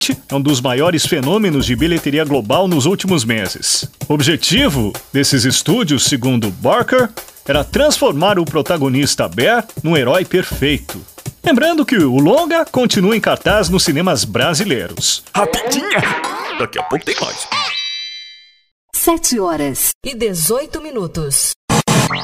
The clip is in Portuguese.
é um dos maiores fenômenos de bilheteria global nos últimos meses. O objetivo desses estúdios, segundo Barker, era transformar o protagonista Bear num herói perfeito. Lembrando que o longa continua em cartaz nos cinemas brasileiros. Rapidinha! Daqui a pouco tem mais. 7h18.